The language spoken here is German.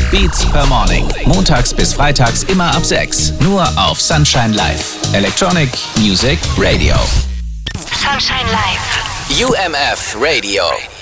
Beats per Morning. Montags bis freitags immer ab 6. Nur auf Sunshine Live. Electronic Music Radio. Sunshine Live. UMF Radio.